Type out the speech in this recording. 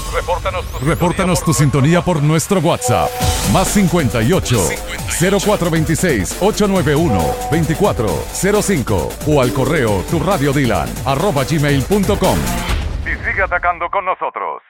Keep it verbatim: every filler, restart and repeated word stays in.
Repórtanos tu Repórtanos tu sintonía por nuestro WhatsApp. Más cincuenta y ocho, cero cuatro veintiséis, ochocientos noventa y uno, veinticuatro cero cinco o al correo tu radio dylan arroba gmail punto com. Y sigue atacando con nosotros.